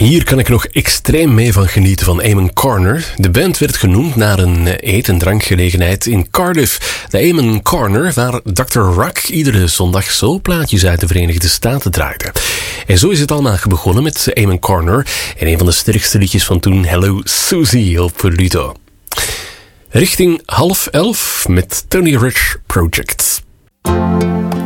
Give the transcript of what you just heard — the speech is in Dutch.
Hier kan ik nog extreem mee van genieten van Eamon Corner. De band werd genoemd naar een eet- en drankgelegenheid in Cardiff. De Eamon Corner, waar Dr. Rock iedere zondag soulplaatjes uit de Verenigde Staten draaide. En zo is het allemaal begonnen met Eamon Corner en een van de sterkste liedjes van toen, Hello Susie op Ludo. Richting 10:30 met Tony Rich Project.